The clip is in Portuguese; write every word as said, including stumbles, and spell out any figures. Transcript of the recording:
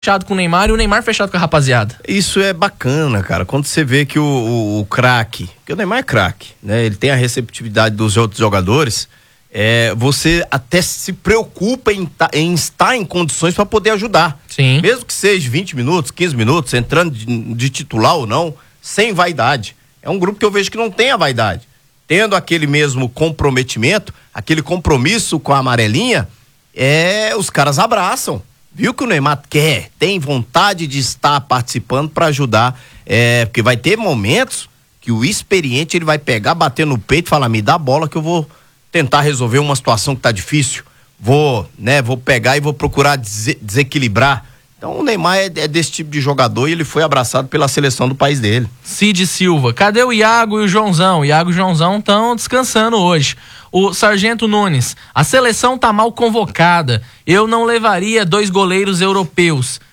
fechado com o Neymar e o Neymar fechado com a rapaziada. Isso é bacana, cara, quando você vê que o, o, o craque, porque o Neymar é craque, né? Ele tem a receptividade dos outros jogadores, é, você até se preocupa em, ta, em estar em condições para poder ajudar. Sim. Mesmo que seja vinte minutos, quinze minutos, entrando de, de titular ou não, sem vaidade. É um grupo que eu vejo que não tem a vaidade. Tendo aquele mesmo comprometimento, aquele compromisso com a amarelinha, é, os caras abraçam. Viu que o Neymar quer, tem vontade de estar participando para ajudar, é, porque vai ter momentos que o experiente ele vai pegar, bater no peito e falar, me dá a bola que eu vou tentar resolver uma situação que tá difícil, vou, né, vou pegar e vou procurar des- desequilibrar. Então o Neymar é, é desse tipo de jogador e ele foi abraçado pela seleção do país dele. Cid Silva, cadê o Iago e o Joãozão? O Iago e o Joãozão estão descansando hoje. O Sargento Nunes, a seleção tá mal convocada. Eu não levaria dois goleiros europeus.